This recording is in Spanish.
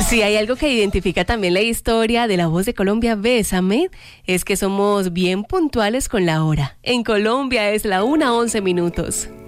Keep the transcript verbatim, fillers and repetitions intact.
Si hay algo que identifica también la historia de La Voz de Colombia, Bésame, es que somos bien puntuales con la hora. En Colombia es la una once minutos.